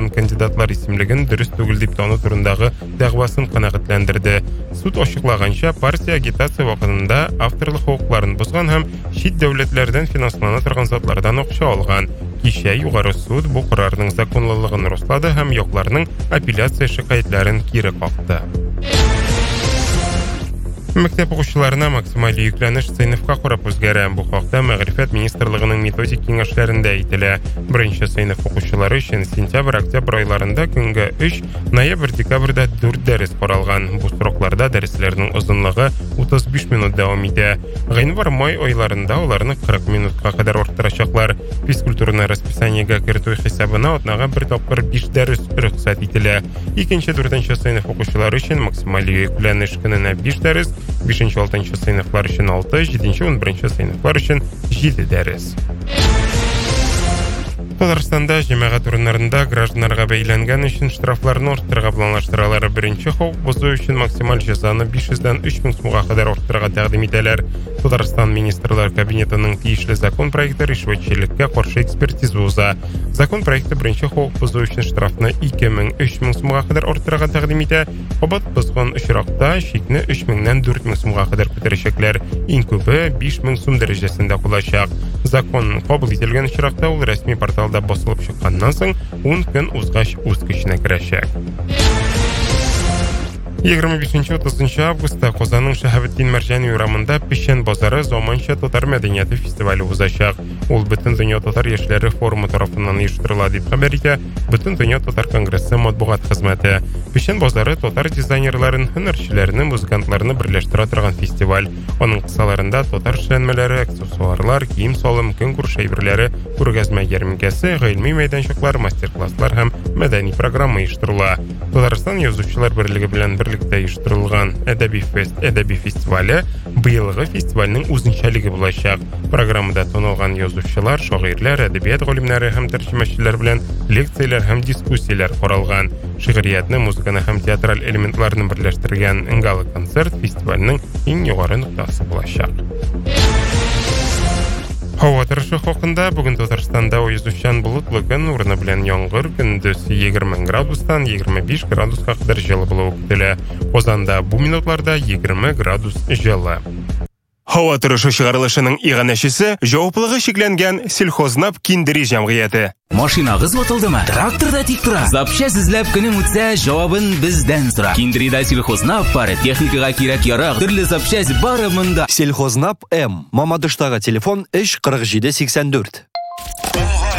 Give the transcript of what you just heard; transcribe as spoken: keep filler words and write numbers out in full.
аталган кандидатлар исемлеген дөрес түгел дип тану турындагы дәгъвасын канәгатьләндерде. Суд ачыклаганча, партия агитация вакытында авторлык хукукларын бузган һәм чит дәүләтләрдән финанслана торган затлардан акча алган. Кичә югары суд бу карарның законлылыгын раслады һәм якларның апелляция шикаятьләрен кире какты. Мәктәп укучыларына максималь йөкләнеш сыйныфка карап үзгәрә. Бу хакта Мәгърифәт министрлыгының методик киңәшләрендә әйтелә. Беренче сыйныф укучылары өчен сентябрь-октябрь айларында көнгә өч, ноябрь-декабрьдә дүрт дәрес каралган. Бу срокларда дәресләрнең озынлыгы утыз биш минут дәвам итә. Гыйнвар-май айларында аларны кырык минутка кадәр арттырачаклар. Физкультураны расписаниегә кертү хисабына атнага бер тапкыр биш дәрес рөхсәт ителә. Икенче-дүртенче сыйныф укучылары өчен максималь йөкләнеш көненә биш дәрес, бишенче-алтынчы сыйныфлар өчен алты, җиденче-унберенче сыйныфлар өчен җиде дәрес. Татарстанда җәмәгать урыннарында гражданнарга бәйләнгән өчен штрафларны арттырырга планлаштыралар. Беренче хокук бозу өчен максималь җәзаны биш йөздән өч мең сумга кадәр арттырырга тәкъдим итәләр. Татарстан министрлар кабинетының тиешле закон проекты ришвәтчелеккә каршы экспертиза уза. Закон проекты беренче хокук бозу өчен штрафны ике мең - өч мең сумга кадәр арттырырга тәкъдим итә. Кабат бозган очракта чикне өч меңнән дүрт мең сумга кадәр күтәрәчәкләр. Иң күбе биш мең сум дәрәҗәсендә булачак. Закон кабул ителгән очракта ул рәсми порталда басылып чыкканнан соң ун көн узгач үз көченә керәчәк. егерме бишенче - утызынчы августта Казанның Шәһәбетдин Мәрҗани урамында Печән базары заманча татар мәдәнияте фестивале узачак. Ул Бөтен дөнья татар яшьләре форумы тарафыннан оештырыла дип хәбәр итә Бөтен дөнья татар конгрессы матбугат хезмәте. Печән базары татар дизайнерларын, һөнәрчеләрне, музыкантларны берләштерә торган фестиваль. Аның кысаларында татар шәнмәләре, аксессуарлар, кием-салым, көнкүреш әйберләре, күргәзмә ярминкәсе, гыйльми мәйданчыклар, мастер-класслар һәм мәдәни программа оештырыла. Татарстан язучылар берлеге белән берлектә оештырылган әдәби фест, әдәби фестивале быелгы фестивальнең үзенчәлеге булачак. Программада танылган язучылар, шагыйрьләр, әдәбият галимнәре һәм тәрҗемәчеләр белән лекцияләр һәм дискуссияләр каралган. Шигъриятны, музыканы һәм театраль элементларны берләштергән ингалы концерт фестивальнең иң югары ноктасы булачак. Һава торышы хакында бүген Татарстанда узучан болытлы көн урыны белән яңгыр, көндез егерме градустан егерме биш градуска кадәр җылы булуы көтелә. Казанда бу минутларда егерме градус җылы. Һава торышы чыгарылышының иганәчесе җаваплылыгы шикләнгән Сельхознап киндери җәмгыяте. Машинагыз ватылдымы? Тракторда тик тора. Запчасть эзләп көнең үтсә, җавабын бездән сора. Киндерида Сельхознап бары, техникага кирәк ярак, төрле запчасть бары монда. Сельхознап М. Мамадыштагы телефон өч кырык җиде сиксән дүрт.